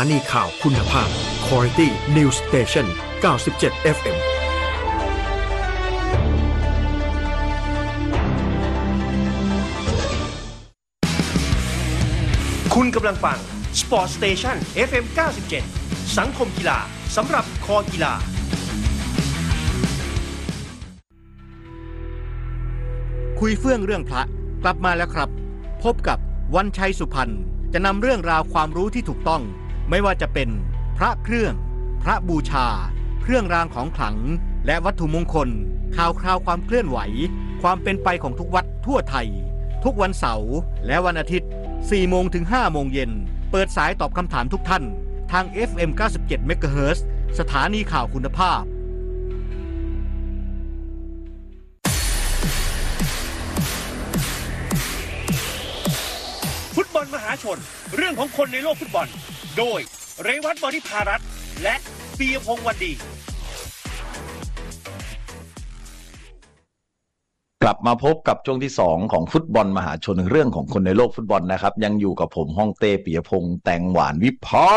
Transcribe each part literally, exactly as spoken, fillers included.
านีข่าวคุณภาพ Quality News Station เก้าสิบเจ็ด เอฟ เอ็มคุณกำลังฟัง Sport Station เอฟ เอ็ม เก้าสิบเจ็ด สังคมกีฬาสำหรับคอกีฬาคุยเฟื่องเรื่องพระกลับมาแล้วครับพบกับวันชัยสุพรรณจะนำเรื่องราวความรู้ที่ถูกต้องไม่ว่าจะเป็นพระเครื่องพระบูชาเครื่องรางของขลังและวัตถุมงคลข่าวคราวความเคลื่อนไหวความเป็นไปของทุกวัดทั่วไทยทุกวันเสาร์และวันอาทิตย์ สี่โมงถึงห้าโมงเย็นเปิดสายตอบคำถามทุกท่านทาง เอฟ เอ็ม เก้าสิบเจ็ด เมกะเฮิรตซ์ สถานีข่าวคุณภาพฟุตบอลมหาชนเรื่องของคนในโลกฟุตบอลโดยเรวัต บริภารัตน์และปียพงษ์วันดีกลับมาพบกับช่วงที่สองของฟุตบอลมหาชนเรื่องของคนในโลกฟุตบอลนะครับยังอยู่กับผมฮ่องเต้ปิยพงษ์แตงหวานวิภา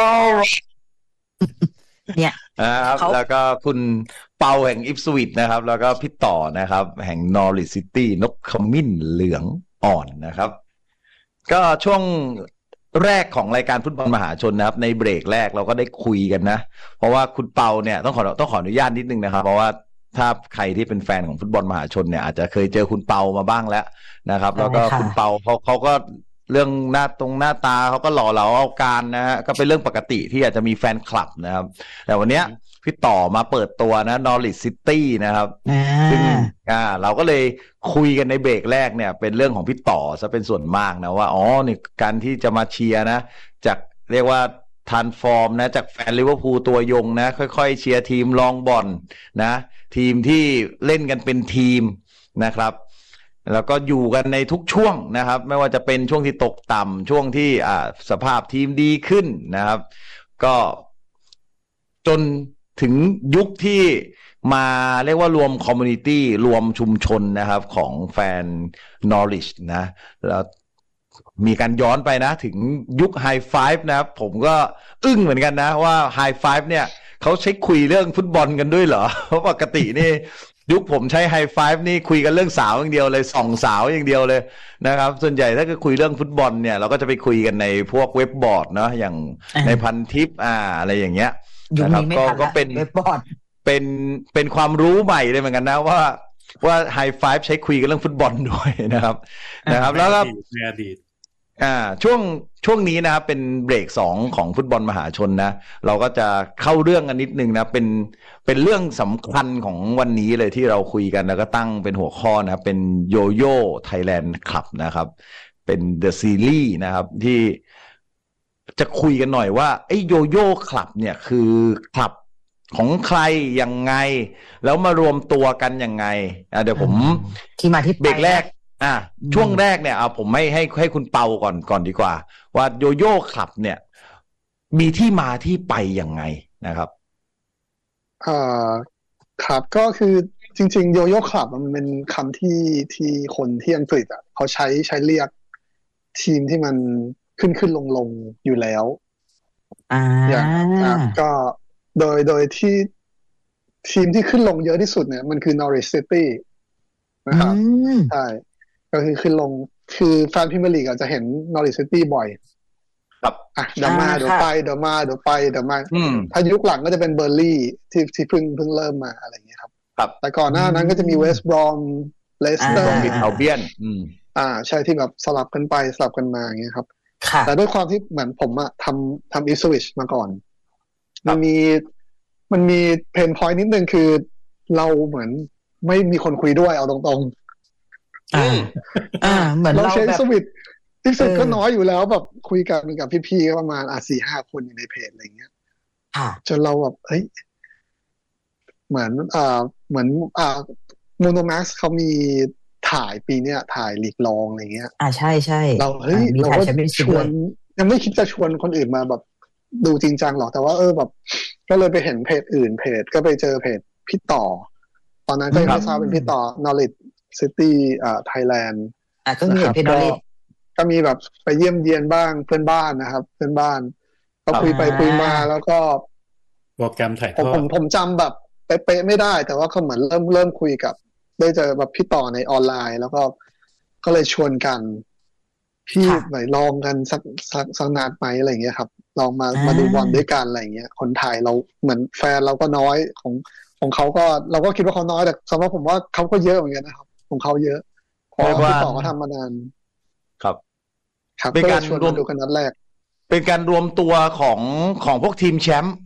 เนี่ยนะครับแล้วก็คุณเปาแห่งอิปสวิตนะครับแล้วก็พี่ต่อนะครับแห่งนอริทซิตี้นกขมิ้นเหลืองอ่อนนะครับก็ช่วงแรกของรายการฟุตบอลมหาชนนะครับในเบรกแรกเราก็ได้คุยกันนะเพราะว่าคุณเปาเนี่ยต้องขอต้องขออนุญาตนิดนึงนะครับเพราะว่าถ้าใครที่เป็นแฟนของฟุตบอลมหาชนเนี่ยอาจจะเคยเจอคุณเปามาบ้างแล้วนะครับแล้วก็คุณเปาเขาเขาก็เรื่องหน้าตรงหน้าตาเขาก็หล่อเหลาเอาการนะฮะก็เป็นเรื่องปกติที่อาจจะมีแฟนคลับนะครับแต่วันเนี้ยพี่ต่อมาเปิดตัวนะนอริทซิตี้นะครับซึ่งอ่าเราก็เลยคุยกันในเบรกแรกเนี่ยเป็นเรื่องของพี่ต่อซะเป็นส่วนมากนะว่าอ๋อนี่การที่จะมาเชียร์นะจากเรียกว่าทรานส์ฟอร์มนะจากแฟนลิเวอร์พูลตัวยงนะค่อยๆเชียร์ทีมรองบอลนะทีมที่เล่นกันเป็นทีมนะครับแล้วก็อยู่กันในทุกช่วงนะครับไม่ว่าจะเป็นช่วงที่ตกต่ำช่วงที่อ่าสภาพทีมดีขึ้นนะครับก็จนถึงยุคที่มาเรียกว่ารวมคอมมูนิตี้รวมชุมชนนะครับของแฟนนอริชนะแล้วมีการย้อนไปนะถึงยุคไฮไฟฟ์นะครับผมก็อึ้งเหมือนกันนะว่าไฮไฟฟ์เนี่ยเขาใช้คุยเรื่องฟุตบอลกันด้วยเหรอเพราะปกตินี่ยุคผมใช้ไฮไฟฟ์นี่คุยกันเรื่องสาวอย่างเดียวเลยส่องสาวอย่างเดียวเลยนะครับส่วนใหญ่ถ้าก็คุยเรื่องฟุตบอลเนี่ยเราก็จะไปคุยกันในพวกเว็บบอร์ดเนาะอย่างในพันทิปอ่าอะไรอย่างเงี้ยนะครับก็ก็เป็นเว็บบอร์ดเป็นเป็นความรู้ใหม่เลยเหมือนกันนะว่าว่าไฮไฟฟ์ใช้คุยกันเรื่องฟุตบอลด้วยนะครับนะครับแล้วก็ในอดีตอ่าช่วงช่วงนี้นะครับเป็นเบรกสองของฟุตบอลมหาชนนะเราก็จะเข้าเรื่องกันนิดนึงนะเป็นเป็นเรื่องสำคัญของวันนี้เลยที่เราคุยกันแล้วก็ตั้งเป็นหัวข้อนะเป็นโยโย่ไทยแลนด์คลับนะครับเป็น The Series นะครับที่จะคุยกันหน่อยว่าไอ้โยโย่คลับเนี่ยคือคลับของใครยังไงแล้วมารวมตัวกันยังไงอ่ะเดี๋ยวผมที่มาที่เบรกแรกอ่ะช่วงแรกเนี่ยเอาผมไม่ให้ให้คุณเปาก่อนก่อนดีกว่าว่าโยโย่คลับเนี่ยมีที่มาที่ไปยังไงนะครับอ่าครับก็คือจริงๆโยโย่คลับมันเป็นคำที่ที่คนที่อังกฤษอ่ะเขาใช้ใช้เรียกทีมที่มันขึ้นขึ้นลงลงอยู่แล้วอ่าอย่างก็โดยโดยที่ทีมที่ขึ้นลงเยอะที่สุดเนี่ยมันคือ Norwich City นะครับใช่ก็คือขึ้นลงคือแฟนพรีเมียร์ลีกอาจจะเห็น Norwich City บ่อยครับอ่ะเดี๋ยวมาเดี๋ยวไปเดี๋ยวมาเดี๋ยวไปเดี๋ยวมาถ้ายุคหลังก็จะเป็นเบอร์ลี่ที่ที่เพิ่งเพิ่งเริ่มมาอะไรอย่างเงี้ยครับครับแต่ก่อนหน้านั้นก็จะมีเวสต์บรอมเลสเตอร์บิดอัลเบียนอืมอ่าใช่ที่แบบสลับกันไปสลับกันมาอย่างเงี้ยครับแต่ด้วยความที่เหมือนผมอะทำทำอิสวิชมาก่อนมันมีมันมีเพนพอยต์นิดนึงคือเราเหมือนไม่มีคนคุยด้วยเอาตรงๆอ่าอ่าเหมือนเราใช้สวิตที่สุดก็น้อยอยู่แล้วแบบคุยกันกับพี่ๆก็ประมาณอ่ะ สี่ห้า คนอยู่ในเพจอะไรเงี้ยอ่าจนเราแบบเฮ้ยเหมือนอ่าเหมือนอ่าโมโนแม็กซ์เขามีถ่ายปีเนี้ยถ่ายลีกรองอะไรเงี้ยอ่าใช่ๆเราเฮ้ยเราก็ชวนยังไม่คิดจะชวนคนอื่นมาแบบดูจริงจังหรอกแต่ว่าเออแบบก็เลยไปเห็นเพจอื่นเพจก็ไปเจอเพจพี่ต่อตอนนั้นก็ยังไม่ทราบเป็นพี่ต่อ Norwich City อ่า Thailand อ่ะก็มีเพจ Norwich ก็มีแบบไปเยี่ยมเยียนบ้างเพื่อนบ้านนะครับเพื่อนบ้านก็คุยไปคุยมาแล้วก็โปรแกรมถ่ายทผมอผดมผมจำแบบเป๊ะๆไม่ได้แต่ว่าเขาเหมือนเริ่มเริ่มคุยกับได้เจอแบบพี่ต่อในออนไลน์แล้วก็ก็เลยชวนกันพี่ไหนลองกันสักสักสักนัดไหมอะไรเงี้ยครับลองมามาดูบอลด้วยกันอะไรเงี้ยคนไทยเราเหมือนแฟนเราก็น้อยของของเขาก็เราก็คิดว่าเขาน้อยแต่สำหรับผมว่าเขาก็เยอะเหมือนกันนะครับของเขาเยอะเพราะพี่ต่อก็ทำมานานครับครับเป็นการรวมดูกันนัดแรกเป็นการรวมตัวของของพวกทีมแชมป์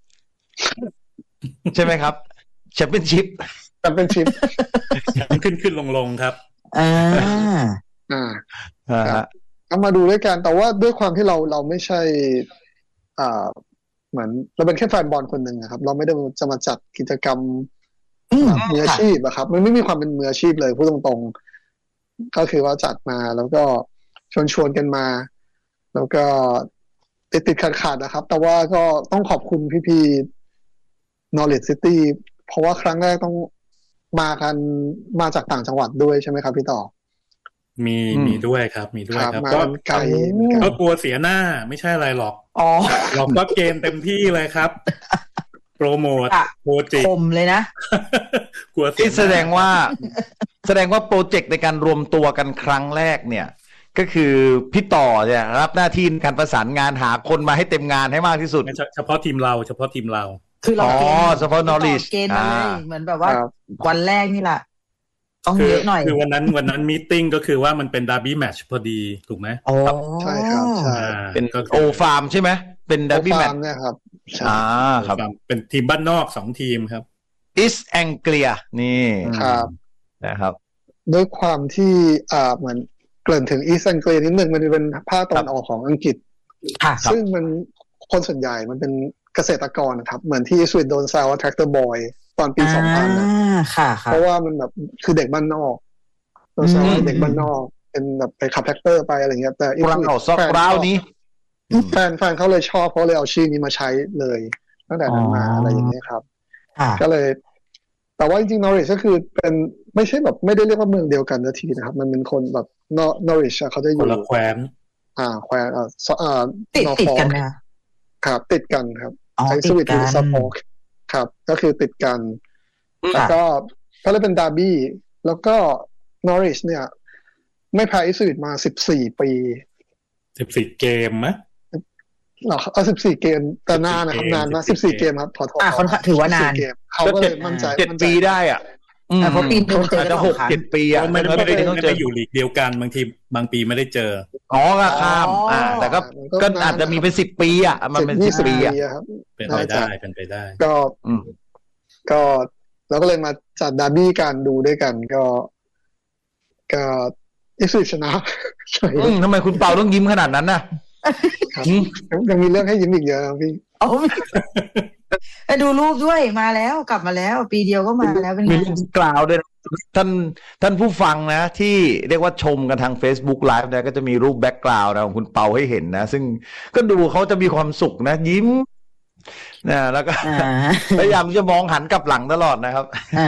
ใช่ไหมครับแชมเปี้ยนชิพแชมเปี้ยนชิพขึ้นขึ้นลงลงครับอ่าอ่าครับเอามาดูด้วยกันแต่ว่าด้วยความที่เราเราไม่ใช่อ่าเหมือนเราเป็นแค่แฟนบอลคนหนึ่งนะครับเราไม่ได้จะมาจัดกิจกรรมมืออาชีพอะครับมันไม่มีความเป็นมืออาชีพเลยพูดตรงๆก็คือว่าจัดมาแล้วก็ชวนชวนกันมาแล้วก็ติดติดขัดขัดนะครับแต่ว่าก็ต้องขอบคุณพี่ๆ Knowledge City เพราะว่าครั้งแรกต้องมากันมาจากต่างจังหวัดด้วยใช่ไหมครับพี่ต่อมีมีด้วยครับมีด้วยครับก็ไกลก็กลัวเสียหน้าไม่ใช่อะไรหรอกอ๋อหลอกก็เกมเต็มที่เลยครับโปรโมทโปรเจกต์คมเลยนะกลัวที่แสดงว่าแสดงว่าโปรเจกต์ในการรวมตัวกันครั้งแรกเนี่ยก็คือพี่ต่อเนี่ยรับหน้าที่การประสานงานหาคนมาให้เต็มงานให้มากที่สุดเฉพาะทีมเราเฉพาะทีมเราคือเราเกณฑ์เฉพาะ knowledge เกณฑ์มาเลยเหมือนแบบว่าวันแรกนี่แหละต้องเยอะหน่อยคือวันนั้นวันนั้นมีตติ้งก็คือว่ามันเป็นดาร์บี้แมตช์พอดีถูกไหมอ๋อใช่ครับใช่เป็นโอฟาร์มใช่ไหมเป็นดาร์บี้แมตช์เนี่ยครับอ่าครับเป็นทีมบ้านนอกสองทีมครับอิสแองเกียนี่ครับนะครับด้วยความที่อ่าเหมือนเกริ่นถึงอีสแองเกียนิดนึงมันเป็นภาคตะวันออกของอังกฤษซึ่งมันคนส่วนใหญ่มันเป็นเกษตรกรนะครับเหมือนที่สวีดโดนแซวว่า tractor boy ตอนปีสองพันนะเพราะว่ามันแบบคือเด็กบ้านนอกโดนแซวเด็กบ้านนอกเป็นแบบไปขับแท็กเตอร์ไปอะไรเงี้ยแต่อีกแฟนนี้แฟนแฟนเขาเลยชอบเพราะเลยเอาชื่อนี้มาใช้เลยตั้งแต่นั้นมาอะไรอย่างเงี้ยครับก็เลยแต่ว่าจริงๆ Norwich ก็คือเป็นไม่ใช่แบบไม่ได้เรียกว่าเมืองเดียวกันนาทีนะครับมันเป็นคนแบบ Norwich เขาจะอยู่คนละแคว้นอ่าแคว้นอ่าอ่าติดติดกันนะครับติดกันครับใช้สวิตหรือซัพพอร์ตครับก็คือติดกันแล้วก็ก็เลยเป็นดาร์บี้แล้วก็ Norwich เนี่ยไม่แพ้อิสวิตมาสิบสี่ปีสิบสี่เกมมั้ยเหรอเอาสิบสี่เกมแต่นานนะครับนานมากสิบสี่เกมครับขอโทษอ่ะคนถือว่านานเขาก็เลยมั่นใจเจ็ดปีได้อ่ะอ่าเพราะปีนึงเจอจะหก เจ็ดปีอ่ะไม่ไม่ได้ต้องเจออยู่ลีกเดียวกันบางทีบางปีไม่ได้เจออ๋อก็ข้ามอ่าแต่ก็ก็อาจจะมีเป็นสิบปีอ่ะมันเป็นสิบปีอ่ะเป็นไปได้เป็นไปได้ก็ก็เราก็เลยมาจัดดาร์บี้กันดูด้วยกันก็ก็อิสวิตชนะอืมทำไมคุณเปาต้องยิ้มขนาดนั้นน่ะยังมีเรื่องให้ยิ้มอีกเยอะพี่อ๋อไปดูรูปด้วยมาแล้วกลับมาแล้วปีเดียวก็มาแล้วเป็นไงมีรูปกล่าวด้วยท่านท่านผู้ฟังนะที่เรียกว่าชมกันทาง Facebook Live นะก็จะมีรูปแบ็คกราวด์นะของคุณเปาให้เห็นนะซึ่งก็ดูเขาจะมีความสุขนะยิ้มนะแล้วก็พยายามจะมองหันกลับหลังตลอดนะครับ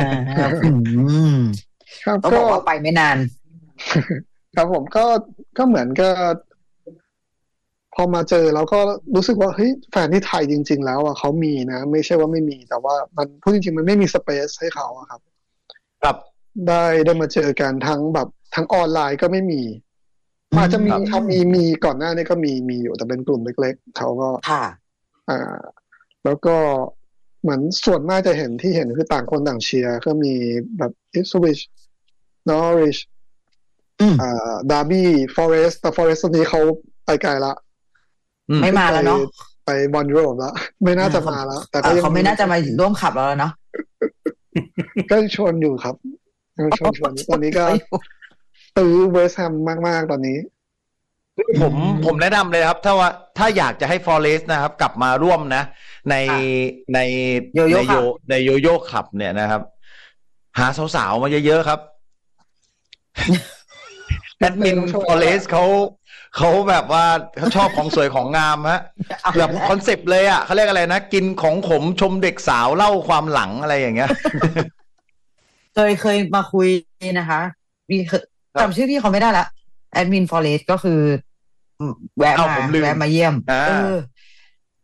ครับก็บอกว่าไปไม่นานครับผมก็ก็เหมือนก็พอมาเจอแล้วก็รู้สึกว่าเฮ้ยแฟนที่ไทยจริงๆแล้วอ่ะเขามีนะไม่ใช่ว่าไม่มีแต่ว่ามันพูดจริงๆมันไม่มีสเปซให้เขาอะครับครับได้ได้มาเจอกันทั้งแบบทั้งออนไลน์ก็ไม่มีอาจจะมีครับมีมีก่อนหน้านี้ก็มีมีอยู่แต่เป็นกลุ่มเล็กๆเขาก็ค่ะอ่าแล้วก็เหมือนส่วนมากจะเห็นที่เห็นคือต่างคนต่างเชียร์ก็มีแบบอิสวิชนอริชอ่าดาร์บี้ฟอเรสต์แต่ฟอเรสต์ตอนนี้เขาไปไกลละไม่มาแล้วเนาะไปบอลยุโรปแล้วไม่น่าจะมาแล้วแต่เขาไม่น่าจะมาร่วมขับแล้วเนาะก็ชวนอยู่ครับชวนชวนตอนนี้ก็ตื้อเวสต์แฮมมากๆตอนนี้ผมผมแนะนำเลยครับถ้าว่าถ้าอยากจะให้ฟอเรสต์นะครับกลับมาร่วมนะในในโยโย่ในโยโย่ขับเนี่ยนะครับหาสาวๆมาเยอะๆครับแอดมินฟอเรสต์เขาเขาแบบว่าเขาชอบของสวยของงามฮะแบบคอนเซปต์เลยอ่ะเขาเรียกอะไรนะกินของขมชมเด็กสาวเล่าความหลังอะไรอย่างเงี้ยเคยเคยมาคุยนะคะมีจำชื่อพี่เขาไม่ได้ละแอดมินฟอเรสต์ก็คือแวะมาแวะมาเยี่ยมเออ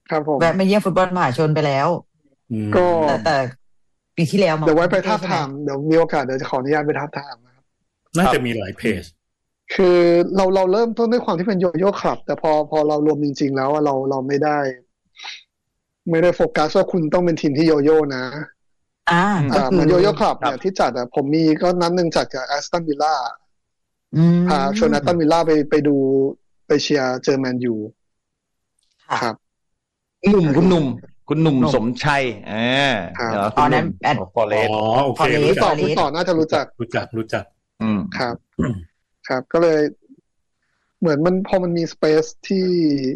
ครับผมแวะมาเยี่ยมฟุตบอลมหาชนไปแล้วก็แต่แต่ปีที่แล้วเดี๋ยวไว้ไปทับทามเดี๋ยวมีโอกาสเดี๋ยวจะขออนุญาตไปทับทามนะครับน่าจะมีหลายเพจคือเราเราเริ่มต้นด้วยความที่เป็นโยโย่คลับแต่พอพอเรารวมจริงๆแล้วเราเราไม่ได้ไม่ได้โฟกัสว่าคุณต้องเป็นทีมที่โยโย่นะอ่าก็คือมันโยโย่คลับเนี่ยที่จัดอ่ะผมมีก็นัดนึงจัดกับแอสตันวิลล่าพาชวนแอสตันวิลล่าไปไปดูไปเชียร์เจอแมนยูครับหนุ่มคุณหนุ่มคุณหนุ่มสมชัยอ่าตอนนั้นแอดฟอเรสต์อ๋อโอเครู้จักคุณต่อน่าจะรู้จักรู้จักรู้จักอืมครับครับก็เลยเหมือนมันพอมันมีสเปซที่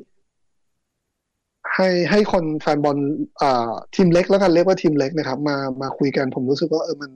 ให้ให้คนแฟนบอลอ่าทีมเล็กแล้วกันเรียกว่าทีมเล็กนะครับมามาคุยกันผมรู้สึกว่าเออมัน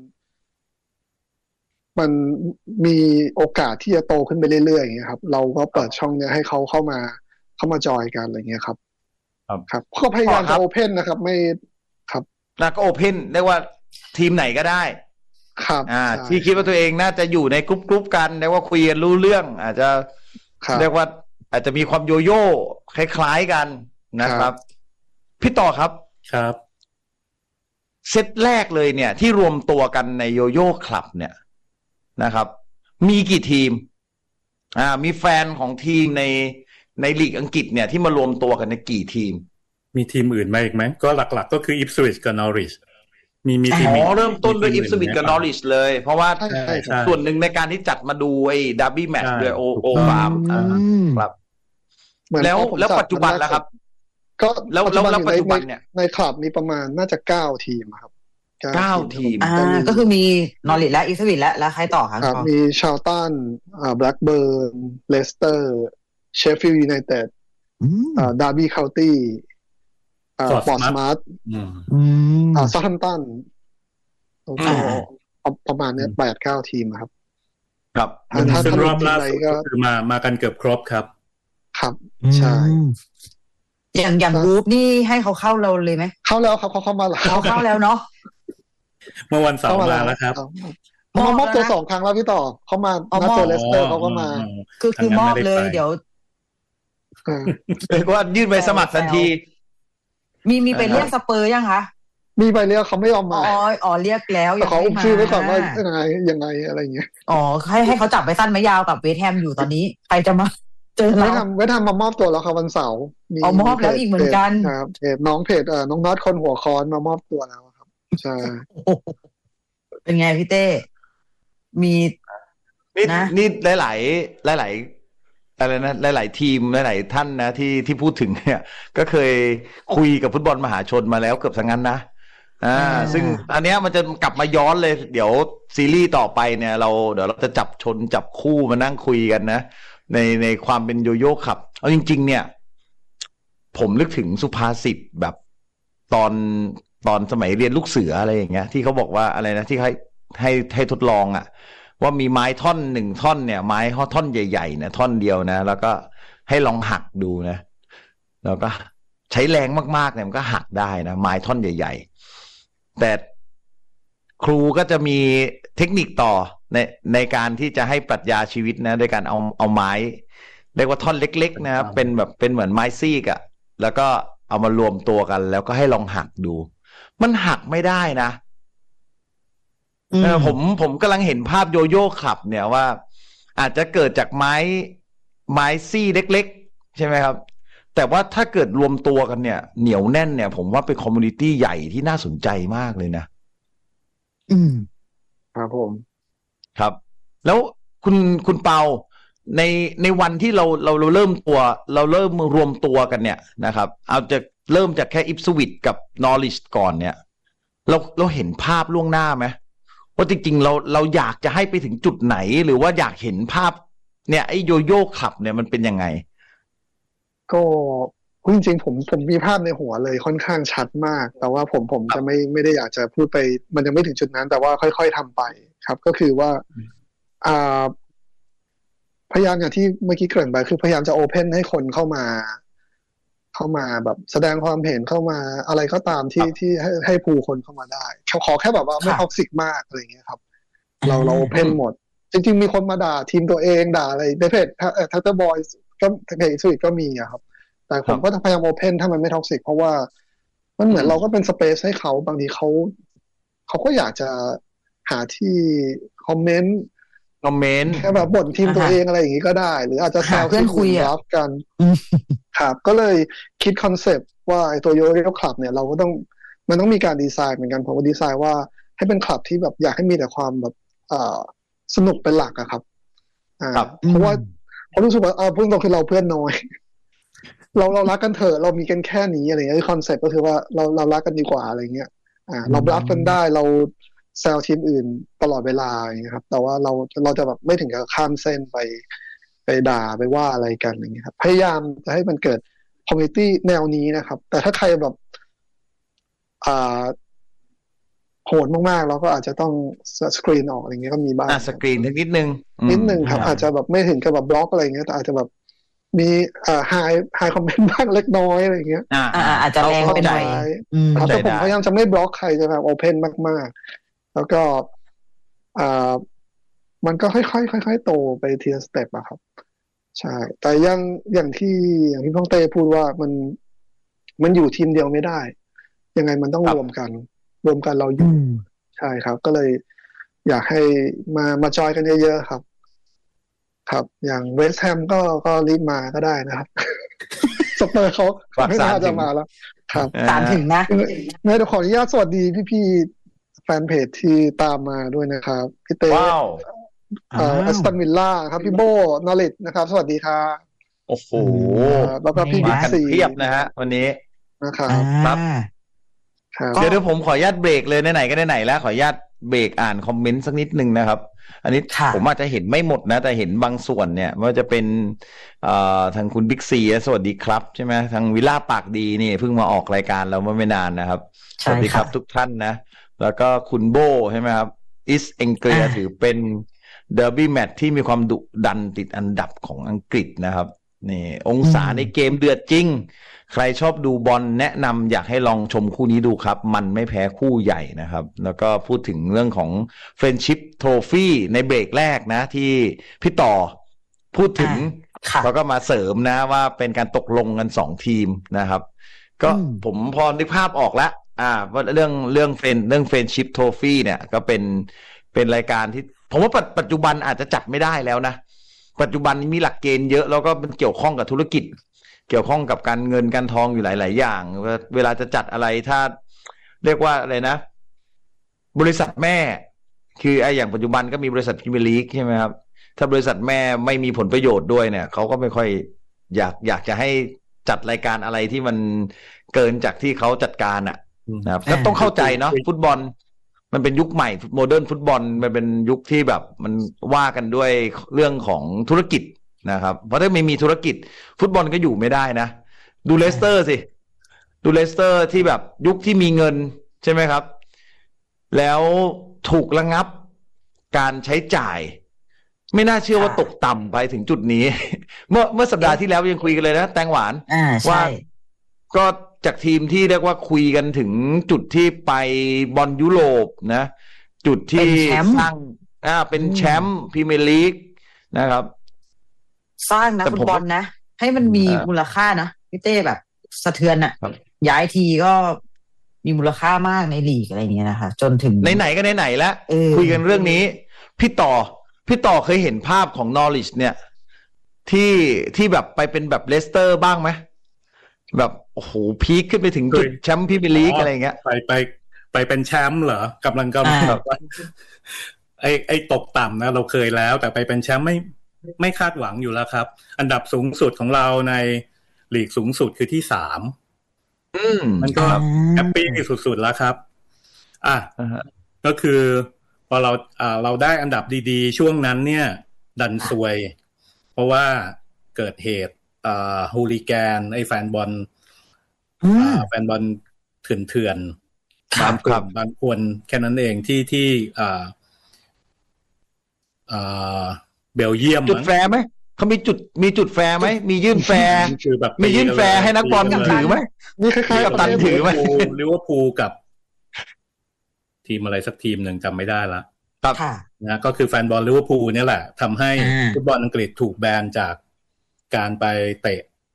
มันมีโอกาสที่จะโตขึ้นไปเรื่อยๆอย่างเงี้ยครับเราก็เปิดช่องเนี้ยให้เขาเข้ามาเข้ามาจอยกันอะไรเงี้ยครับครับครับก็พยายามจะโอเพ่นนะครับไม่ครับแล้วก็โอเพ่นเรียกว่าทีมไหนก็ได้ครับอ่าที่คิดว่าตัวเองน่าจะอยู่ในกรุ๊ปๆกันเรียกว่าคุยกันรู้เรื่องอาจจะเรียกว่าอาจจะมีความโยโย่คล้ายๆกันนะครับพี่ต่อครับครับเซตแรกเลยเนี่ยที่รวมตัวกันในโยโย่คลับเนี่ยนะครับมีกี่ทีมอ่ามีแฟนของทีมในในลีกอังกฤษเนี่ยที่มารวมตัวกันในกี่ทีมมีทีมอื่นไหมอีกไหมก็หลักๆก็คืออิปสวิชกับนอริชมีมีทีมอ๋อเริ่มต้นด้วยอิปสวิชกับนอริชเลยเพราะว่าส่วนหนึ่งในการที่จัดมาดูไอ้ดับบี้แมตช์ด้วยโอโอฟาร์มครับแล้วแล้วปัจจุบันแล้วครับก็แล้วแล้วปัจจุบันเนี่ยในคลับมีประมาณน่าจะเก้าทีมครับเก้าทีมอ่าก็คือมีนอริชและอิปสวิชและแล้วใครต่อครับมีชาร์ลตันอ่าแบล็กเบิร์นเลสเตอร์เชฟฟิลด์ยูไนเต็ดอ่าดาร์บี้เคานตี้อ่าพอร์ตสมาร์ทอ่าซาทัมตันโอ้โหประมาณเนี้ยแปดเก้าทีมครับครับถ้าถ้ารอบล่าสุดก็คือมามากันเกือบครบครับครับใช่อย่างอย่างวูฟนี่ให้เขาเข้าเราเลยไหมเข้าแล้วครับเขาเข้ามาแล้วเขาเข้าแล้วเนาะเมื่อวันเสาร์มาแล้วครับมามอบตัวสองครั้งแล้วพี่ต่อเขามานัดเจอเลสเตอร์เขาก็มาคือคือมอบเลยเดี๋ยวเรียกว่ายื่นใบสมัครทันทีมีมีไปเรียกสเปอร์ยังคะมีไปเรียกเขาไม่ยอมมาอ๋ออ๋อเรียกแล้วแต่เขาอุ้มชื่อไว้ก่อนว่ายังไงยังไงอะไรเงี้ยอ๋อให้ให้เขาจับไปสั้นไม่ยาวกับเวสต์แฮมอยู่ตอนนี้ใครจะมาเจอเราไม่ทำไม่ทำมามอบตัวแล้วครับวันเสาร์อ๋อมอบแล้วอีกเหมือนกันครับเพจน้องเพจเอ่อน้องน็อตคนหัวค้อนมามอบตัวแล้วครับใช่เป็นไงพี่เต้มีนะนี่หลายๆหลายๆอะไรนะหลายๆทีมหลายๆท่านนะที่ที่พูดถึงเนี่ยก็เคยคุยกับฟุตบอลมหาชนมาแล้วเกือบทั้งนั้นนะอ่าซึ่งอันเนี้ยมันจะกลับมาย้อนเลยเดี๋ยวซีรีส์ต่อไปเนี่ยเราเดี๋ยวเราจะจับชนจับคู่มานั่งคุยกันนะในในความเป็นโยโย่ขับเอาจริงๆเนี่ยผมนึกถึงสุภาษิตแบบตอนตอนสมัยเรียนลูกเสืออะไรอย่างเงี้ยที่เขาบอกว่าอะไรนะที่ให้ให้ให้ทดลองอ่ะว่ามีไม้ท่อนหนึ่งท่อนเนี่ยไม้ท่อนใหญ่ๆเนี่ยท่อนเดียวนะแล้วก็ให้ลองหักดูนะแล้วก็ใช้แรงมากๆเนี่ยมันก็หักได้นะไม้ท่อนใหญ่ๆแต่ครูก็จะมีเทคนิคต่อในในการที่จะให้ปรัชญาชีวิตนะโดยการเอาเอาไม้เรียกว่าท่อนเล็กๆนะครับเป็นแบบเป็นเหมือนไม้ซีกอะแล้วก็เอามารวมตัวกันแล้วก็ให้ลองหักดูมันหักไม่ได้นะเออผมผมกำลังเห็นภาพโยโย่ขับเนี่ยว่าอาจจะเกิดจากไม้ไม้ซี่เล็กๆใช่ไหมครับแต่ว่าถ้าเกิดรวมตัวกันเนี่ยเหนียวแน่นเนี่ยผมว่าเป็นคอมมูนิตี้ใหญ่ที่น่าสนใจมากเลยนะอืมครับผมครับแล้วคุณคุณเปาในในวันที่เราเราเราเริ่มตัวเราเริ่มรวมตัวกันเนี่ยนะครับเอาจะเริ่มจากแค่อิปสวิชกับนอริชก่อนเนี่ยเราเราเห็นภาพล่วงหน้าไหมว่าจริงๆเราเราอยากจะให้ไปถึงจุดไหนหรือว่าอยากเห็นภาพเนี่ยไอ้โยโย่ขับเนี่ยมันเป็นยังไงก็จริงๆผมผมมีภาพในหัวเลยค่อนข้างชัดมากแต่ว่าผมผมจะไม่ไม่ได้อยากจะพูดไปมันยังไม่ถึงจุดนั้นแต่ว่าค่อยๆทำไปครับก็คือว่าอ่าพยายามอย่างที่เมื่อกี้เกริ่นไปคือพยายามจะโอเพ่นให้คนเข้ามาเข้ามาแบบแสดงความเห็นเข้ามาอะไรก็ตามที่ที่ให้ให้ผู้คนเข้ามาได้เขาขอแค่แบบว่าไม่ท็อกซิกมากอะไรอย่างเงี้ยครับเราเราโอเพ่นหมดจริงๆมีคนมาด่าทีมตัวเองด่าอะไรในเพจทัตเตอร์บอยก็เพจสวิตก็มีอะครับแแต่ผมก็พยายามโอเพนถ้ามันไม่ท็อกซิกเพราะว่ามันเหมือนเราก็เป็นสเปซให้เขาบางทีเขาเขาก็อยากจะหาที่คอมเมนต์คอมเมนต์แค่แบบบ่นทีมตัวเองอะไรอย่างนี้ก็ได้หรืออาจจะแซวเพื่อนคุยรับกันครับก็เลยคิดคอนเซปต์ว่าไอ้ตัวโยโย่คลับเนี่ยเราก็ต้องมันต้องมีการดีไซน์เหมือนกันผมก็ดีไซน์ว่าให้เป็นคลับที่แบบอยากให้มีแต่ความแบบอ่าสนุกเป็นหลักอะครับอ่าเพราะว่าเพราะรู้สึกว่าเออพูดตรงคือเราเพื่อนน้อยเราเรารักกันเถอะเรามีกันแค่นี้อะไรเงี้ยคอนเซปต์ก็คือว่าเราเรารักกันดีกว่าอะไรเงี้ยอ่าเราบลัฟกันได้เราแซวทีมอื่นตลอดเวลาอย่างเงี้ยครับแต่ว่าเราเราจะแบบไม่ถึงกับข้ามเส้นไปไปด่าไปว่าอะไรกันอย่างเงี้ยครับพยายามจะให้มันเกิดคอมมูนิตี้แนวนี้นะครับแต่ถ้าใครแบบอ่าโหดมากๆเราก็อาจจะต้องสกรีนออกอะไรเงี้ยก็มีบ้างสกรีนนิดนึงนิดนึงครับอาจจะแบบไม่ถึงกับแบบบล็อกอะไรเงี้ยแต่อาจจะแบบมีอ่าไฮไฮคอมเมนต์บ้างเล็กน้อยอะไรเงี้ยอ่าอาจจะแรงไปหน่อยครับแต่ผมพยายามจะไม่บล็อกใครจะแบบโอเพนมากๆแล้วก็อ่ามันก็ค่อยๆค่อยๆโตไปทีละสเต็ปอะครับใช่แต่ยังอย่างที่อย่างที่พ่องเต้พูดว่ามันมันอยู่ทีมเดียวไม่ได้ยังไงมันต้องรวมกันรวมกันเราอยู่ใช่ครับก็เลยอยากให้มามาจอยกันเยอะๆครับครับอย่างเวสต์แฮมก็ก็รีบมาก็ได้นะครับสเปอร์เขาไม่น่าจะมาแล้วครับตามถึงนะงั้นเดี๋ยวขออนุญาตสวัสดีพี่ๆแฟนเพจที่ตามมาด้วยนะครับพี่เต้ว้าวเอ่อแอสตันวิลล่าครับพี่โบนอริทนะครับสวัสดีครับโอ้โหแล้วก็พี่บิ๊กซีเพียบนะฮะวันนี้นะครับครับเดี๋ยวเดี๋ยวผมขออนุญาตเบรกเลยไหนๆก็ไหนๆแล้วขออนุญาตเบรกอ่านคอมเมนต์สักนิดนึงนะครับอันนี้ผมอาจจะเห็นไม่หมดนะแต่เห็นบางส่วนเนี่ยว่าจะเป็นทางคุณบิ๊กซีสวัสดีครับใช่ไหมทางวิลล่าปากดีนี่เพิ่งมาออกรายการเราเมื่อไม่นานนะครับสวัสดีครับทุกท่านนะแล้วก็คุณโบใช่ไหมครับอิสเอ็งเกรียถือเป็นเดอร์บี้แมตช์ที่มีความดุดันติดอันดับของอังกฤษนะครับนี่องศาในเกมเดือดจริงใครชอบดูบอลแนะนำอยากให้ลองชมคู่นี้ดูครับมันไม่แพ้คู่ใหญ่นะครับแล้วก็พูดถึงเรื่องของ Friendship Trophy ในเบรกแรกนะที่พี่ต่อพูดถึงแล้วก็มาเสริมนะว่าเป็นการตกลงกันสองทีมนะครับก็ผมพอนึกภาพออกแล้วอ่าว่าเรื่องเรื่องเฟนเรื่อง Friendship Trophy เนี่ยก็เป็นเป็นรายการที่ผมว่าปัจจุบันอาจจะจัดไม่ได้แล้วนะปัจจุบันนี้มีหลักเกณฑ์เยอะแล้วก็มันเกี่ยวข้องกับธุรกิจเกี่ยวข้องกับการเงินการทองอยู่หลายๆอย่างเวลาจะจัดอะไรถ้าเรียกว่าอะไรนะบริษัทแม่คือไอ้อย่างปัจจุบันก็มีบริษัทพรีเมียร์ลีกใช่ไหมครับถ้าบริษัทแม่ไม่มีผลประโยชน์ด้วยเนี่ยเขาก็ไม่ค่อยอยากอยากจะให้จัดรายการอะไรที่มันเกินจากที่เขาจัดการอ่ะนะครับก็ต้องเข้าใจเนาะฟุตบอลมันเป็นยุคใหม่โมเดิร์นฟุตบอลมันเป็นยุคที่แบบมันว่ากันด้วยเรื่องของธุรกิจนะครับเพราะถ้าไม่มีธุรกิจฟุตบอลก็อยู่ไม่ได้นะดูเลสเตอร์สิดูเลสเตอร์ที่แบบยุคที่มีเงินใช่ไหมครับแล้วถูกระงับการใช้จ่ายไม่น่าเชื่อว่าตกต่ำไปถึงจุดนี้เมื่อเมื่อสัปดาห์ที่แล้วยังคุยกันเลยนะแตงหวานว่าก็จากทีมที่เรียกว่าคุยกันถึงจุดที่ไปบอลยุโรปนะจุดที่สร้างอ่าเป็นแชมป์พรีเมียร์ลีกนะครับสร้างนะฟุตบอลนะให้มันมีมูลค่านะพี่เต้แบบสะเทือนอะย้ายทีก็มีมูลค่ามากในลีกอะไรเงี้ยนะคะจนถึงไหนๆก็ไหนๆแล้วคุยกันเรื่องนี้พี่ต่อพี่ต่อเคยเห็นภาพของนอริชเนี่ยที่ที่แบบไปเป็นแบบเลสเตอร์บ้างไหมแบบโอ้โหพีคขึ้นไปถึงจุดแชมป์พรีเมียร์ลีกอะไรเงี้ยไปไปไปเป็นแชมป์เหรอกำลังกำลังแบบว่าไอไอตกต่ำนะเราเคยแล้วแต่ไปเป็นแชมป์ไม่ไม่คาดหวังอยู่แล้วครับอันดับสูงสุดของเราในลีกสูงสุดคือที่สามมันก็แฮปปี้สุดๆแล้วครับอ่ะก็คือพอเราอ่าเราได้อันดับดีๆช่วงนั้นเนี่ยดันซวยเพราะว่าเกิดเหตุอ่าฮูลิแกนไอ้แฟนบอลอ่าแฟนบอลเถื่อนๆบางกลุ่มบางคนแค่นั้นเองที่ที่อ่าอ่าเบลเยียมจุดแฟร์ไหมเขามีจุดมีจุดแฟร์ไหมมียื่นแฟร์คือแบบมียื่นแฟร์ให้นักบอลถือไหมมีคล้ายๆกับตันถือไหมลิเวอร์พูลกับทีมอะไรสักทีมหนึ่งจำไม่ได้ละครับนะก็คือแฟนบอลลิเวอร์พูลเนี่ยแหละทำให้ฟุตบอลอังกฤษถูกแบนจากการไปเตะ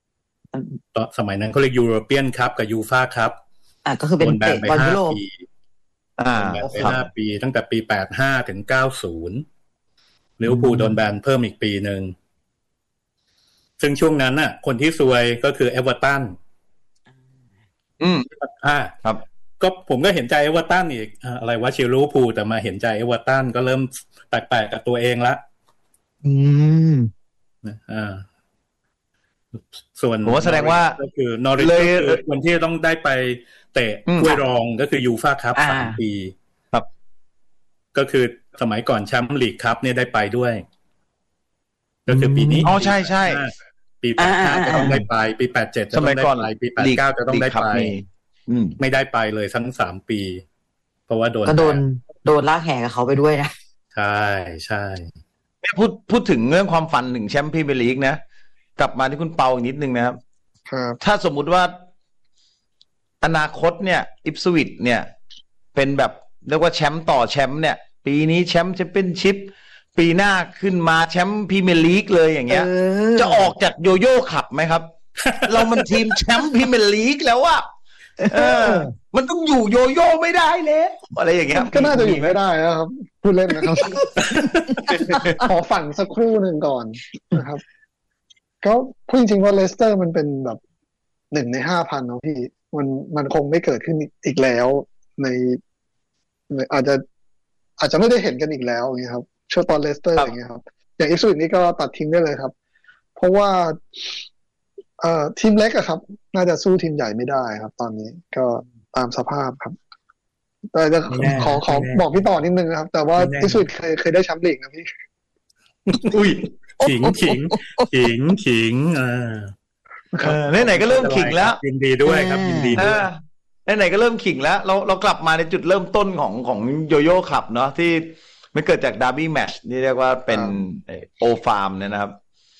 ตอนสมัยนั้นเขาเรียกยูโรเปียนคัพกับยูฟ่าคัพอ่าก็คือเป็นเตะบอลยุโรปอ่าไปห้าปีตั้งแต่ปีแปดห้าถึงเก้าสิบลิเวอร์พูลโดนแบนเพิ่มอีกปีนึงซึ่งช่วงนั้นน่ะคนที่ซวยก็คือเอเวอร์ตันอืมอ่าครับก็ผมก็เห็นใจเอเวอร์ตันอีกอะไรวะเชียร์ลิเวอร์พูลแต่มาเห็นใจเอเวอร์ตันก็เริ่มแปลกๆกับตัวเองละอืมอ่าส่วนผมว่าแสดงว่าก็คือนอริทก็คือคนที่ต้องได้ไปเตะถ้วยรองก็คือยูฟ่าคัพสามปีครับก็คือสมัยก่อนแชมป์ลีกคัพเนี่ยได้ไปด้วยก็คือปีนี้อ๋อใช่ใช่ปีแปดห้าจะต้องได้ไปปีแปดเจ็ดจะต้องได้ไปปีแปดเก้าจะต้องได้ไปไม่ได้ไปเลยทั้งสามปีเพราะว่าโดนก็โดนโดนลากแห่กับเขาไปด้วยนะใช่ใช่พูดพูดถึงเรื่องความฝันถึงแชมป์พรีเมียร์ลีกนะกลับมาที่คุณเปาอีกนิดนึงนะครับถ้าสมมุติว่าอนาคตเนี่ยอิปสวิชเนี่ยเป็นแบบเรียกว่าแชมป์ต่อแชมป์เนี่ยปีนี้แชมป์แชมเปี้ยนชิพปีหน้าขึ้นมาแชมป์พรีเมียร์ลีกเลยอย่างเงี้ยจะออกจากโยโย่ขับไหมครับ เรามันทีมแชมป์พรีเมียร์ลีกแล้วอะเออมันต้องอยู่โยโย่ไม่ได้เลยอะไรอย่างเงี้ยก็น่าจะอยู่ไม่ได้นะครับพูดเล่นนะครับ ขอฝันสักครู่หนึ่งก่อนนะครับก็พูดจริงๆว่าเลสเตอร์มันเป็นแบบหนึ่งในห้าพันเนาะพี่มันมันคงไม่เกิดขึ้นอีกแล้วในอาจจะอาจจะไม่ได้เห็นกันอีกแล้วอย่างเงี้ยครับช่วงตอนเลสเตอร์อย่างเงี้ยครับอย่างอิปสวิชนี่ก็ตัดทิ้งได้เลยครับเพราะว่าเอ่อทีมเล็กอะครับน่าจะสู้ทีมใหญ่ไม่ได้ครับตอนนี้ก็ตามสภาพครับแต่จะขอขอบอกพี่ต่อนิดนึงนะครับแต่ว่าอิปสวิชเคยเคยได้แชมป์ลีกนะพี่อุ้ยขิงขิงขิงขิงอ่าเออไหนๆก็เริ่มขิงแล้วยินดีด้วยครับยินดีด้วยไหนๆก็เริ่มขิงแล้วเราเรากลับมาในจุดเริ่มต้นของของโยโย่คลับเนาะที่ไม่เกิดจากดาร์บี้แมตช์นี่เรียกว่าเป็นโอฟาร์มเนี่ยนะครับ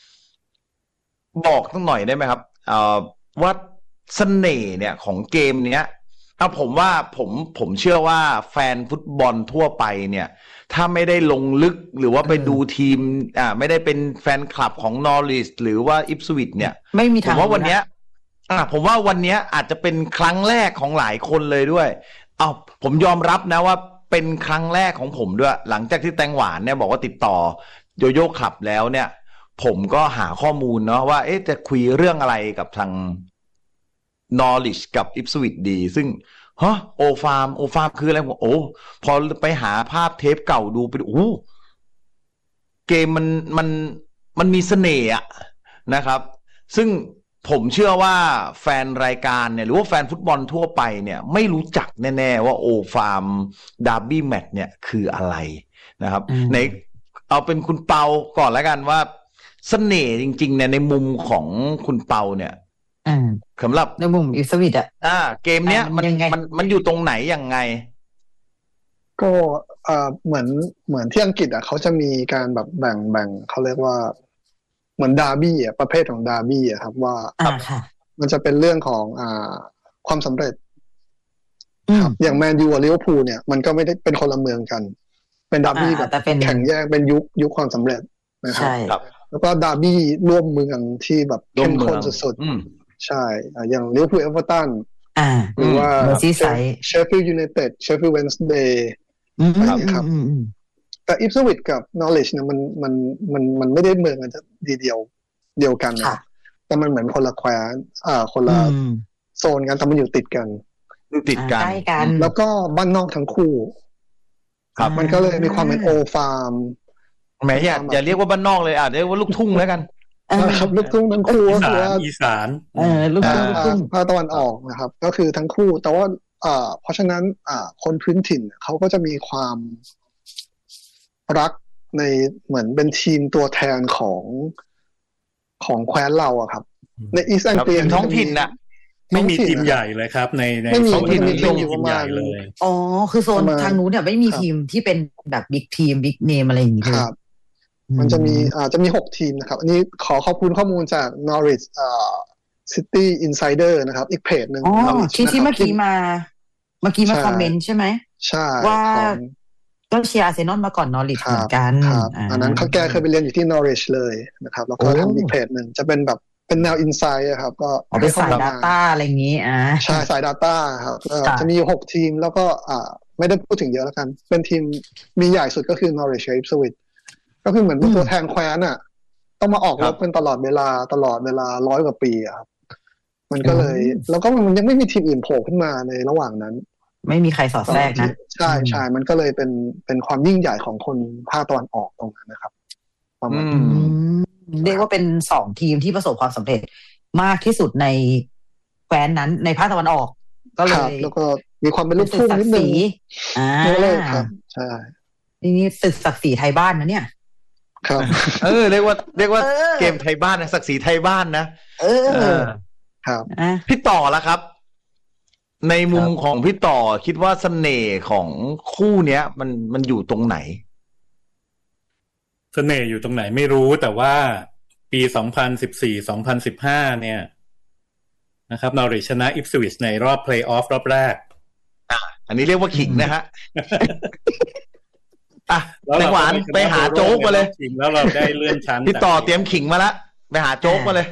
บอกตั้งหน่อยได้ไหมครับเอ่อว่าเสน่ห์เนี่ยของเกมเนี้ยเอาผมว่าผมผมเชื่อว่าแฟนฟุตบอลทั่วไปเนี่ยถ้าไม่ได้ลงลึกหรือว่าไปดูทีมอ่าไม่ได้เป็นแฟนคลับของนอริสหรือว่าอิปสวิชเนี่ยไม่มีทางผมว่าวันเนี้ยอ่าผมว่าวันเนี้ยอาจจะเป็นครั้งแรกของหลายคนเลยด้วยเอาผมยอมรับนะว่าเป็นครั้งแรกของผมด้วยหลังจากที่แตงหวานเนี่ยบอกว่าติดต่อโยโย่คลับแล้วเนี่ยผมก็หาข้อมูลเนาะว่าเอ๊ะจะคุยเรื่องอะไรกับทางนอริชกับอิปสวิชดีซึ่งฮะโอฟาร์มโอฟาร์มคืออะไรผมโอ้พอไปหาภาพเทปเก่าดูไปโอ้เกมมันมันมันมีเสน่ห์อะนะครับซึ่งผมเชื่อว่าแฟนรายการเนี่ยหรือว่าแฟนฟุตบอลทั่วไปเนี่ยไม่รู้จักแน่ๆว่าโอฟาร์มดาร์บี้แมตช์เนี่ยคืออะไรนะครับในเอาเป็นคุณเปาก่อนแล้วกันว่าเสน่ห์จริงๆเนี่ยในมุมของคุณเปาเนี่ยสำหรับในมุมอิปสวิชอ่ะอ่าเกมเนี้ยมันมันมันอยู่ตรงไหนยังไงก็เอ่อเหมือนเหมือนที่อังกฤษอ่ะเขาจะมีการแบบแบ่งแบ่งเขาเรียกว่าเหมือนดาร์บี้อ่ะประเภทของดาร์บี้อ่ะครับว่ามันจะเป็นเรื่องของอ่าความสำเร็จครับอย่างแมนยูกับลิเวอร์พูลเนี่ยมันก็ไม่ได้เป็นคนละเมืองกันเป็นดาร์บี้แบบแข่งแยกเป็นยุคยุคความสำเร็จนะครับแล้วก็ดาร์บี้ร่วมเมืองที่แบบเข้มข้นสุดๆใช่อย่างลิเวอร์พูลเอเวอร์ตันหรือว่าเชฟฟิลด์ยูไนเต็ดเชฟฟิลด์เวนส์เดย์นะครับแต่อิปสวิชกับนอริชเนี่ยมันมันมันมันไม่ได้เมืองกันทีเดียวเดียวกันนะแต่มันเหมือนคนละแคว้นอ่าคนละโซนกันแต่มันอยู่ติดกันอยู่ติดกันแล้วก็บ้านนอกทั้งคู่ครับมันก็เลยมีความเป็นโอฟาร์มแหมอย่าอย่าเรียกว่าบ้านนอกเลยอ่ะเรียกว่าลูกทุ่งแล้วกันครับลูกทุ่งทั้งคู่ก็คืออีสานเออลูกทุ่งลูกทุ่งภาคตะวันออกนะครับก็คือทั้งคู่แต่ว่าอ่าเพราะฉะนั้นอ่าคนพื้นถิ่นเขาก็จะมีความรักในเหมือนเป็นทีมตัวแทนของของแคว้นเราอะครับในอีสต์แองเกียท้องถิ่นน่ะไม่มีทีมใหญ่เลยครับในในท้องถิ่นนี้ไม่มีทีมใหญ่เลยอ๋อคือโซนทางนู้นเนี่ยไม่มีทีมที่เป็นแบบบิ๊กทีมบิ๊กเนมอะไรอย่างนี้เลยมันจะมีอ่าจะมีหกทีมนะครับอันนี้ขอขอบคุณข้อมูลจาก Norwich อ่า City Insider นะครับอีกเพจนึงอ๋อที่ที่เมื่อกี้มาเมื่อกี้มาคอมเมนต์ใช่ไหมใช่ว่าก็เชียร์อาร์เซนอลมาก่อนนอริชเหมือนกันอันนั้นเขาแกเคยไปเรียนอยู่ที่นอริชเลยนะครับแล้วก็ทำอีกเพจหนึ่งจะเป็นแบบเป็นแนว Insight อะครับก็เป็นสาย Data อะไรอย่างนี้อ่าใช่สาย Data ครับจะมีหกทีมแล้วก็อ่าไม่ได้พูดถึงเยอะแล้วกันเป็นทีมมีใหญ่สุดก็คือ Norwich Ipswich ก็คือเหมือนเป็นตัวแทนแคว้นอ่ะต้องมาออกรบกันตลอดเวลาตลอดเวลาร้อยกว่าปีอะครับมันก็เลยแล้วก็มันยังไม่มีทีมอื่นโผล่ขึ้นมาในระหว่างนั้นไม่มีใครสอดแทรกนะใช่ใช่มันก็เลยเป็นเป็นความยิ่งใหญ่ของคนภาคตะวันออกตรงนั้นนะครับประมาณเรียกว่าเป็นสองทีมที่ประสบความสำเร็จมากที่สุดในแคว้นนั้นในภาคตะวันออกก็เลยแล้วก็มีความเป็นลูกทุ่งนิดนึงอ่าเลยครับใช่นี่ศึกศักดิ์ศรีไทยบ้านนะเนี่ยครับเออเรียกว่าเรียกว่าเกมไทยบ้านนะศักดิ์ศรีไทยบ้านนะเออครับพี่ต่อละครับในมุมของพี่ต่อคิดว่าเสน่ห์ของคู่เนี้ยมันมันอยู่ตรงไหนเสน่ห์อยู่ตรงไหนไม่รู้แต่ว่าปีสองพันสิบสี่ สองพันสิบห้าเนี่ยนะครับนอริชชนะอิปสวิชในรอบเพลย์ออฟรอบแรกอ่ะอันนี้เรียกว่าขิงนะฮะอ่ะในหวานไปหาโจ๊กมาเลยแล้วเราได้เลื่อนชั้นพี่ต่อเตรียมขิงมาแล้วไปหาโจ๊กมาเลย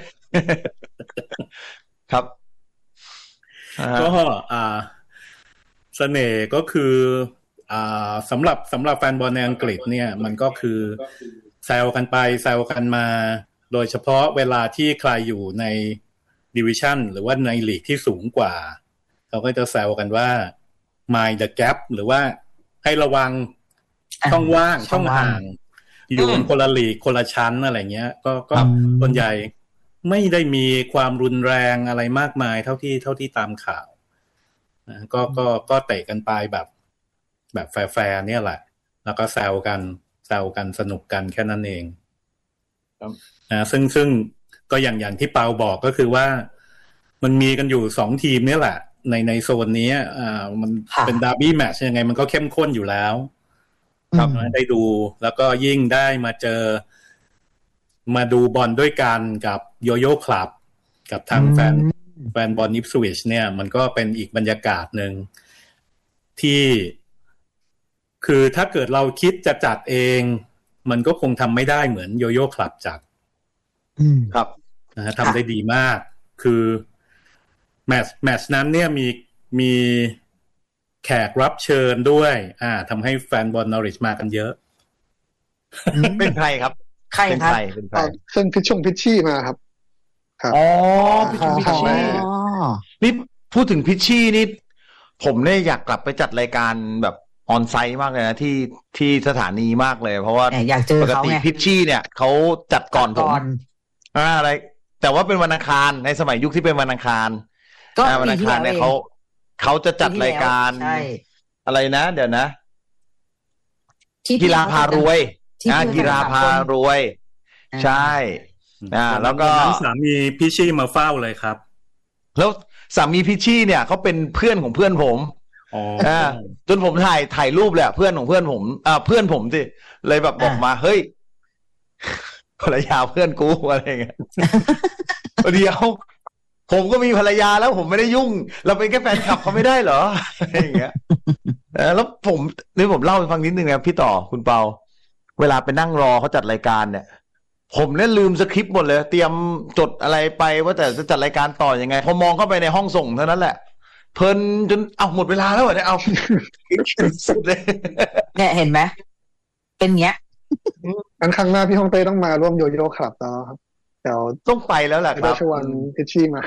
ครับก็อ่าเสน่ห์ก็คืออ่าสำหรับสำหรับแฟนบอลในอังกฤษเนี่ยมันก็คือแซวกันไปแซวกันมาโดยเฉพาะเวลาที่ใครอยู่ในดิวิชั่นหรือว่าในลีกที่สูงกว่าเขาก็จะแซวกันว่า mind the gap หรือว่าให้ระวังช่องว่างช่องห่างอยู่คนละลีกคนละชั้นอะไรเงี้ยก็ก็ส่วนใหญ่ไม่ได้มีความรุนแรงอะไรมากมายเท่าที่เท่าที่ตามข่าวนะก็ก็ก็เตะกันไปแบบแบบแฟร์ๆเนี่ยแหละแล้วก็แซวกันแซวกันสนุกกันแค่นั้นเองนะซึ่งซึ่งก็อย่างอย่างที่เปาบอกก็คือว่ามันมีกันอยู่สองทีมเนี่ยแหละในในโซนนี้อ่ามันเป็นดาร์บี้แมตช์ยังไงมันก็เข้มข้นอยู่แล้วครับได้ดูแล้วก็ยิ่งได้มาเจอมาดูบอลด้วยกันกับโยโย่คลับกับทางแฟนแฟนบอลอิปสวิชเนี่ยมันก็เป็นอีกบรรยากาศหนึ่งที่คือถ้าเกิดเราคิดจะจัดเองมันก็คงทำไม่ได้เหมือนโยโย่คลับจัดครับนะทำได้ดีมากคือแมตช์แมตช์นั้นเนี่ยมีมีแขกรับเชิญด้วยอ่าทำให้แฟนบอลนอริชมากันเยอะเป็นใครครับใครครับเป็นใครเส้นพิชชงพิชชี่มาครับครับอ๋อพิชชงพิชชี่นี่พูดถึงพิชชี่นี่ผมเนี่ยอยากกลับไปจัดรายการแบบออนไซต์มากเลยนะที่ที่สถานีมากเลยเพราะว่าปกติพิชชี่เนี่ยเขาจัดก่อนผมอ่าอะไรแต่ว่าเป็นวันอังคารในสมัยยุคที่เป็นวันอังคารก็วันอังคารเนี่ยเขาเขาจะจัดรายการอะไรนะเดี๋ยวนะกีฬาพารวยอ่ากีฬาพารวยใช่อ่าแล้วก็สามีพิชชี่มาเฝ้าเลยครับแล้วสามีพิชชี่เนี่ยเขาเป็นเพื่อนของเพื่อนผมอ๋ออ่าจนผมถ่ายถ่ายรูปเลยเพื่อนของเพื่อนผมอ่าเพื่อนผมสิเลยแบบบอกมาเฮ้ยภรรยาเพื่อนกูอะไรเงี้ยเดี๋ยวผมก็มีภรรยาแล้วผมไม่ได้ยุ่งเราเป็นแค่แฟนคลับเขาไม่ได้เหรออะไรอย่างเงี้ยแล้วผมนี่ผมเล่าให้ฟังนิดนึงนะพี่ต่อคุณเปาเวลาไปนั่งรอเขาจัดรายการเนี่ยผมเนี่ยลืมสคริปต์หมดเลยเตรียมจดอะไรไปว่าแต่จะจัดรายการต่อยังไงพอมองเข้าไปในห้องส่งเท่านั้นแหละเพลินจนเอาหมดเวลาแล้วเนี่ยเอาสุดเลยเนี่ยเห็นไหมเป็นเงี้ยงั้นครั้งหน้าพี่ฮ่องเต้ต้องมาร่วมโยโย่คลับต่อครับเดี๋ยวต้องไปแล้วแหละครับชวนพิชชี่มา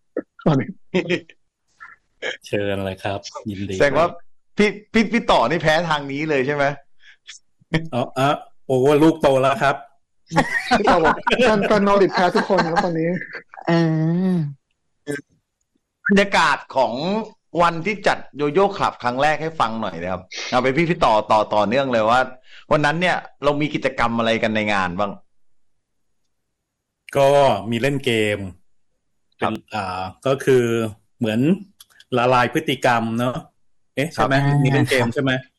เชิญเลยครับยินดีแสดงว่าพี่พี่พี่ต่อนี่แพ้ทางนี้เลยใช่ไหมอ๋ออ่ะโอ้ลูกโตแล้วครับพี่ต่อบอกการการนอริดแพ้ทุกคนครับตอนนี้บรรยากาศของวันที่จัดโยโย่คลับครั้งแรกให้ฟังหน่อยนะครับเอาไปพี่พี่ต่อต่อต่อเนื่องเลยว่าวันนั้นเนี่ยเรามีกิจกรรมอะไรกันในงานบ้างก็มีเล่นเกมเป็นอ่าก็คือเหมือนละลายพฤติกรรมเนาะเอ๊ะใช่ไหมมีเล่นเกมใช่ไหม